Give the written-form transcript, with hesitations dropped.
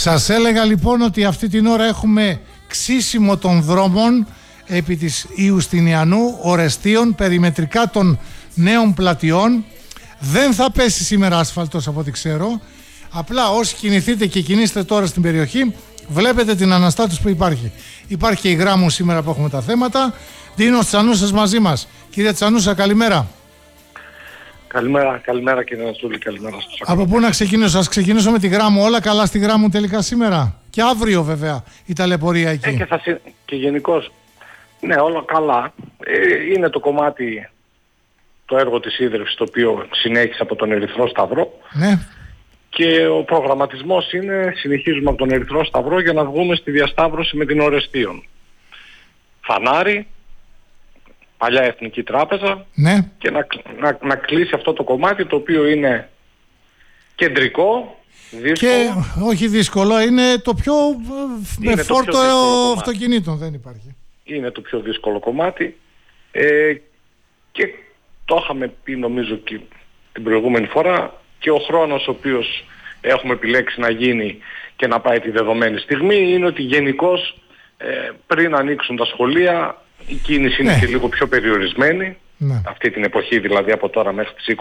Σας έλεγα λοιπόν ότι αυτή την ώρα έχουμε ξύσιμο των δρόμων επί της Ιουστινιανού, Ορεστίων, περιμετρικά των νέων πλατιών. Δεν θα πέσει σήμερα άσφαλτος από ό,τι ξέρω. Απλά όσοι κινηθείτε και κινείστε τώρα στην περιοχή, βλέπετε την αναστάτωση που υπάρχει. Υπάρχει και η Γράμμου σήμερα που έχουμε τα θέματα. Ντίνος Τσανούσας μαζί μας. Κύριε Τσανούσα, καλημέρα. Καλημέρα κύριε Ναστούλη, καλημέρα στους Από πού να ξεκινήσω? Ας ξεκινήσω με τη Γράμμου. Όλα καλά στη Γράμμου τελικά σήμερα? Και αύριο βέβαια η ταλαιπωρία εκεί. Και γενικώς, ναι, όλα καλά. Είναι το κομμάτι, το έργο της ίδρυυσης, το οποίο συνέχισε από τον Ερυθρό Σταυρό. Ναι. Και ο προγραμματισμός είναι, συνεχίζουμε από τον Ερυθρό Σταυρό για να βγούμε στη διασταύρωση με την Ορεστίων. Φανάρι, παλιά Εθνική Τράπεζα, Ναι. και να κλείσει αυτό το κομμάτι, το οποίο είναι κεντρικό, δύσκολο. Και όχι δύσκολο, είναι το πιο με φόρτο αυτοκινήτων, δεν υπάρχει. Είναι το πιο δύσκολο κομμάτι και το είχαμε πει νομίζω και την προηγούμενη φορά, και ο χρόνος ο οποίος έχουμε επιλέξει να γίνει και να πάει τη δεδομένη στιγμή είναι ότι γενικώς πριν ανοίξουν τα σχολεία η κίνηση είναι και λίγο πιο περιορισμένη, αυτή την εποχή δηλαδή από τώρα μέχρι τις